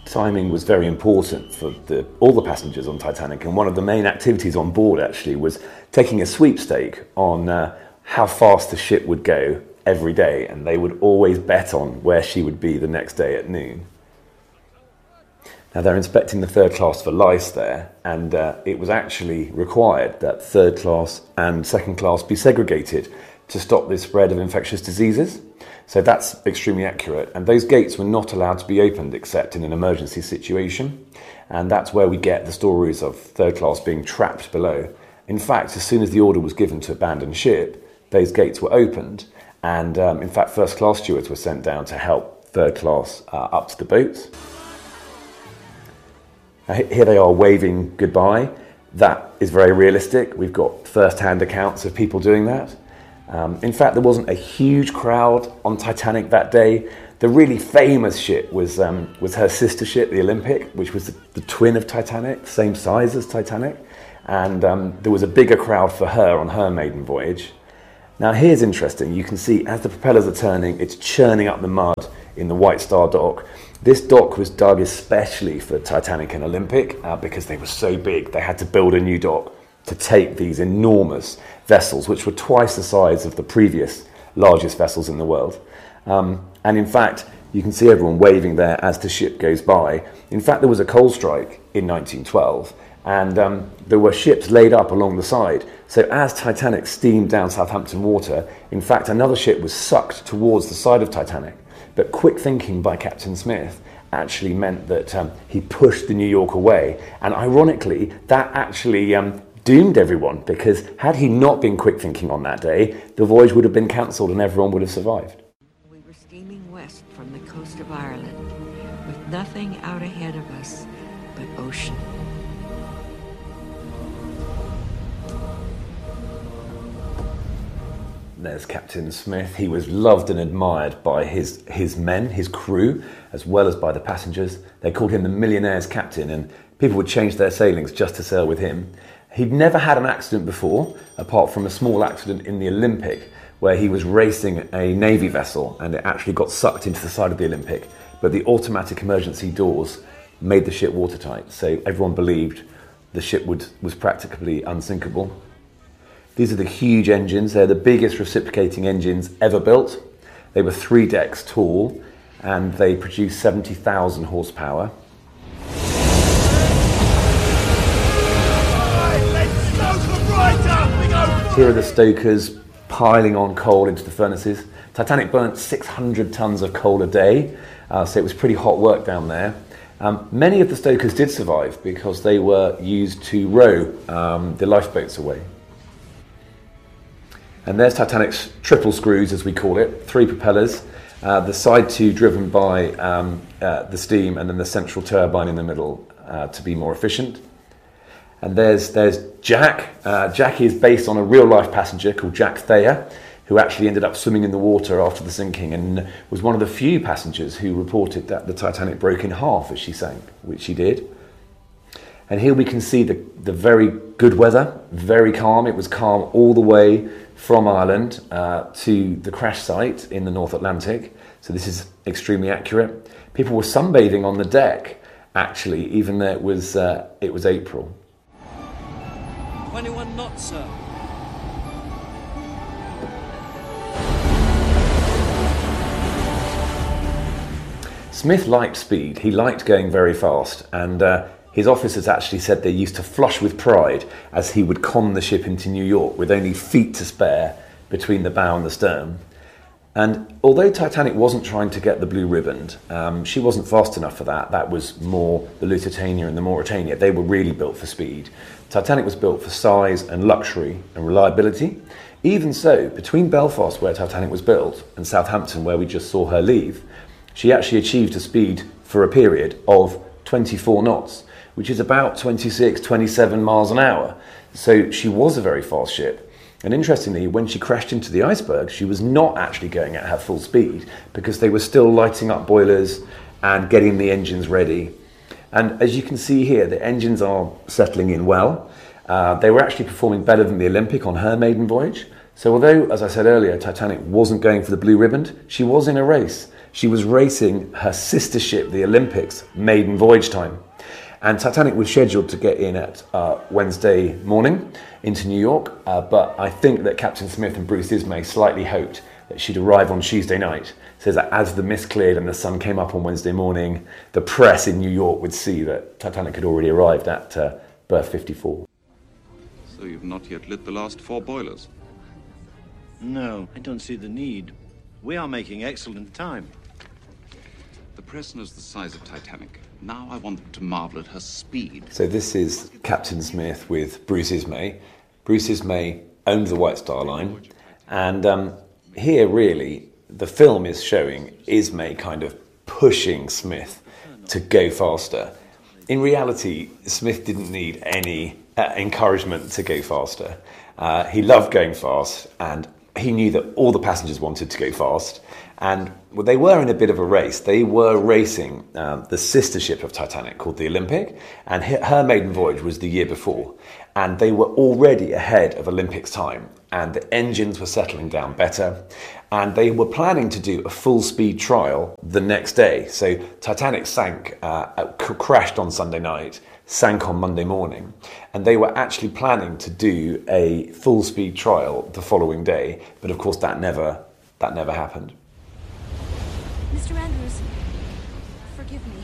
timing was very important for all the passengers on Titanic, and one of the main activities on board actually was taking a sweepstake on how fast the ship would go every day, and they would always bet on where she would be the next day at noon. Now they're inspecting the third class for lice there, and it was actually required that third class and second class be segregated to stop the spread of infectious diseases. So that's extremely accurate, and those gates were not allowed to be opened except in an emergency situation, and that's where we get the stories of third class being trapped below. In fact, as soon as the order was given to abandon ship, those gates were opened, and in fact first class stewards were sent down to help third class up to the boats. Here they are waving goodbye. That is very realistic. We've got first-hand accounts of people doing that. In fact, there wasn't a huge crowd on Titanic that day. The really famous ship was her sister ship, the Olympic, which was the twin of Titanic, same size as Titanic. And there was a bigger crowd for her on her maiden voyage. Now here's interesting. You can see as the propellers are turning, it's churning up the mud in the White Star dock. This dock was dug especially for Titanic and Olympic because they were so big. They had to build a new dock to take these enormous vessels, which were twice the size of the previous largest vessels in the world. And in fact, you can see everyone waving there as the ship goes by. In fact, there was a coal strike in 1912, and there were ships laid up along the side. So as Titanic steamed down Southampton water, in fact, another ship was sucked towards the side of Titanic. But quick thinking by Captain Smith actually meant that he pushed the New York away. And ironically, that actually doomed everyone, because had he not been quick thinking on that day, the voyage would have been cancelled and everyone would have survived. We were steaming west from the coast of Ireland, with nothing out ahead of us but ocean. There's Captain Smith. He was loved and admired by his men, his crew, as well as by the passengers. They called him the millionaire's captain, and people would change their sailings just to sail with him. He'd never had an accident before, apart from a small accident in the Olympic, where he was racing a Navy vessel and it actually got sucked into the side of the Olympic. But the automatic emergency doors made the ship watertight, so everyone believed the ship was practically unsinkable. These are the huge engines. They're the biggest reciprocating engines ever built. They were 3 decks tall and they produced 70,000 horsepower. Here are the stokers piling on coal into the furnaces. Titanic burnt 600 tons of coal a day, so it was pretty hot work down there. Many of the stokers did survive because they were used to row the lifeboats away. And there's Titanic's triple screws, as we call it, 3 propellers, the side 2 driven by the steam, and then the central turbine in the middle to be more efficient. And there's Jack. Jack is based on a real-life passenger called Jack Thayer, who actually ended up swimming in the water after the sinking and was one of the few passengers who reported that the Titanic broke in half as she sank, which she did. And here we can see the very good weather, very calm. It was calm all the way from Ireland to the crash site in the North Atlantic. So this is extremely accurate. People were sunbathing on the deck, actually, even though it was April. 21 knots, sir. Smith liked speed. He liked going very fast, and his officers actually said they used to flush with pride as he would con the ship into New York with only feet to spare between the bow and the stern. And although Titanic wasn't trying to get the blue ribbon, she wasn't fast enough for that. That was more the Lusitania and the Mauretania. They were really built for speed. Titanic was built for size and luxury and reliability. Even so, between Belfast, where Titanic was built, and Southampton, where we just saw her leave, she actually achieved a speed for a period of 24 knots, which is about 26, 27 miles an hour. So she was a very fast ship. And interestingly, when she crashed into the iceberg, she was not actually going at her full speed because they were still lighting up boilers and getting the engines ready. And as you can see here, the engines are settling in well. They were actually performing better than the Olympic on her maiden voyage. So although, as I said earlier, Titanic wasn't going for the blue ribbon, she was in a race. she was racing her sister ship, the Olympic's, maiden voyage time. And Titanic was scheduled to get in at Wednesday morning into New York, but I think that Captain Smith and Bruce Ismay slightly hoped that she'd arrive on Tuesday night, so that as the mist cleared and the sun came up on Wednesday morning, the press in New York would see that Titanic had already arrived at berth 54. So you've not yet lit the last 4 boilers? No, I don't see the need. We are making excellent time. The press knows the size of Titanic. Now I want them to marvel at her speed. So this is Captain Smith with Bruce Ismay. Bruce Ismay owned the White Star Line, and here really the film is showing Ismay kind of pushing Smith to go faster. In reality, Smith didn't need any encouragement to go faster. He loved going fast, and he knew that all the passengers wanted to go fast. And they were in a bit of a race. They were racing the sister ship of Titanic called the Olympic, and her maiden voyage was the year before. And they were already ahead of Olympic's time, and the engines were settling down better. And they were planning to do a full-speed trial the next day. So Titanic crashed on Sunday night, sank on Monday morning, and they were actually planning to do a full-speed trial the following day. But of course, that never happened. Mr. Andrews, forgive me.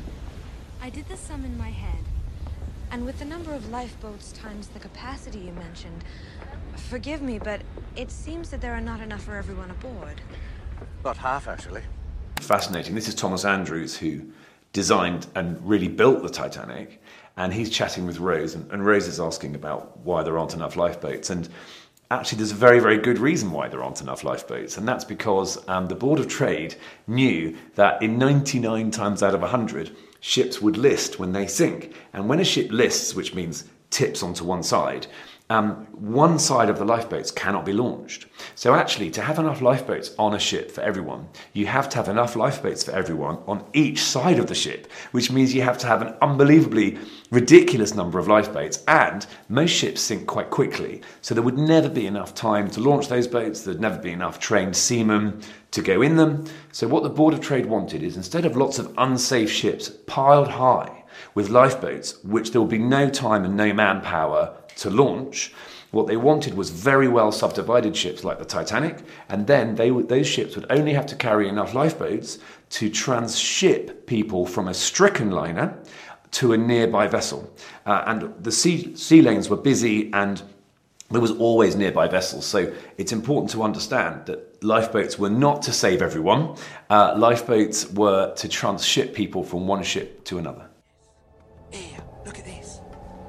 I did the sum in my head, and with the number of lifeboats times the capacity you mentioned, forgive me, but it seems that there are not enough for everyone aboard. About half, actually. Fascinating. This is Thomas Andrews, who designed and really built the Titanic, and he's chatting with Rose, and Rose is asking about why there aren't enough lifeboats. And actually, there's a very, very good reason why there aren't enough lifeboats, and that's because the Board of Trade knew that in 99 times out of 100, ships would list when they sink. And when a ship lists, which means tips onto one side of the lifeboats cannot be launched. So actually, to have enough lifeboats on a ship for everyone, you have to have enough lifeboats for everyone on each side of the ship, which means you have to have an unbelievably ridiculous number of lifeboats, and most ships sink quite quickly. So there would never be enough time to launch those boats, there'd never be enough trained seamen to go in them. So what the Board of Trade wanted is, instead of lots of unsafe ships piled high with lifeboats, which there will be no time and no manpower to launch, what they wanted was very well subdivided ships like the Titanic, and then those ships would only have to carry enough lifeboats to transship people from a stricken liner to a nearby vessel. And the sea lanes were busy, and there was always nearby vessels. So it's important to understand that lifeboats were not to save everyone. Lifeboats were to transship people from one ship to another. Here, look at this.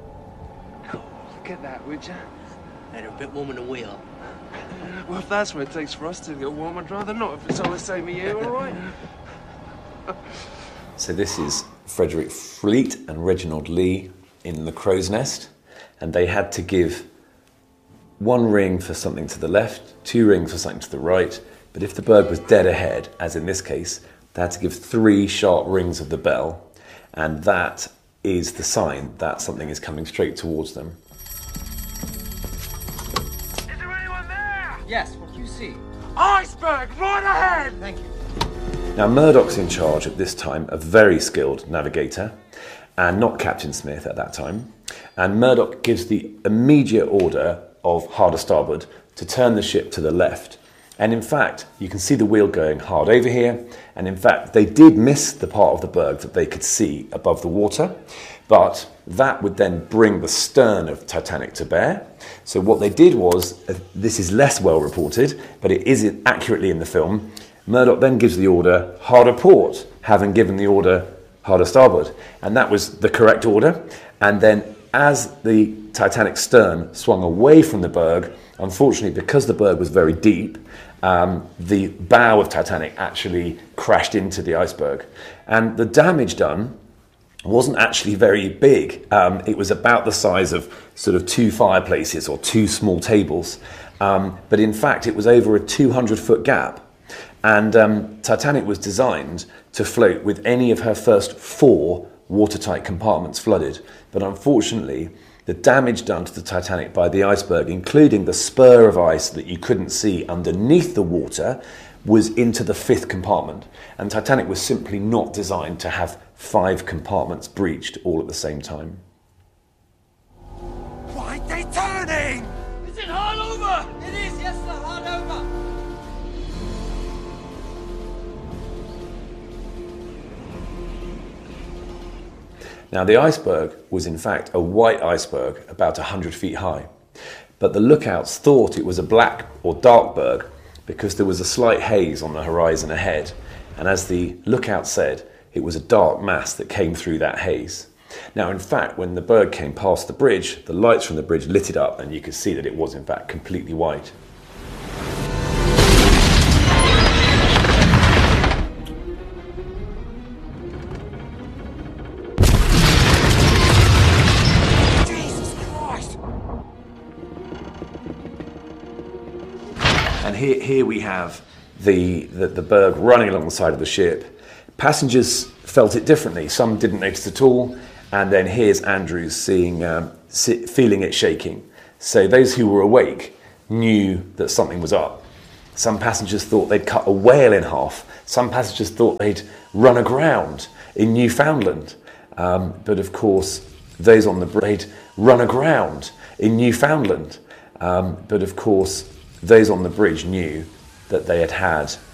Look at that, would you? And a bit warmer than we are. Well, if that's what it takes for us to get warm, I'd rather not, if it's all the same with you, all right? So this is Frederick Fleet and Reginald Lee in the Crow's Nest, and they had to give 1 ring for something to the left, 2 rings for something to the right, but if the berg was dead ahead, as in this case, they had to give 3 sharp rings of the bell, and that is the sign that something is coming straight towards them. Is there anyone there? Yes, what do you see? Iceberg, right ahead! Thank you. Now Murdoch's in charge at this time, a very skilled navigator, and not Captain Smith at that time, and Murdoch gives the immediate order of hard a starboard to turn the ship to the left. And in fact, you can see the wheel going hard over here. And in fact, they did miss the part of the berg that they could see above the water. But that would then bring the stern of Titanic to bear. So what they did was, this is less well reported, but it is accurately in the film, Murdoch then gives the order, hard a port, having given the order, hard a starboard. And that was the correct order. And then as the Titanic's stern swung away from the berg, unfortunately, because the berg was very deep, the bow of Titanic actually crashed into the iceberg. And the damage done wasn't actually very big. It was about the size of sort of 2 fireplaces or 2 small tables. But in fact, it was over a 200-foot gap. And Titanic was designed to float with any of her first 4 watertight compartments flooded. But unfortunately, the damage done to the Titanic by the iceberg, including the spur of ice that you couldn't see underneath the water, was into the 5th compartment, and Titanic was simply not designed to have 5 compartments breached all at the same time. Why are they turning? Is it hard over? It is, yes, sir, hard over. Now, the iceberg was in fact a white iceberg about 100 feet high, but the lookouts thought it was a black or dark berg because there was a slight haze on the horizon ahead, and as the lookout said, it was a dark mass that came through that haze. Now, in fact, when the berg came past the bridge, the lights from the bridge lit it up and you could see that it was in fact completely white. And here we have the berg running along the side of the ship. Passengers felt it differently. Some didn't notice at all. And then here's Andrews feeling it shaking. So those who were awake knew that something was up. Some passengers thought they'd cut a whale in half. Some passengers thought they'd run aground in Newfoundland. But of course, those on the bridge run aground in Newfoundland. But of course, those on the bridge knew that they had had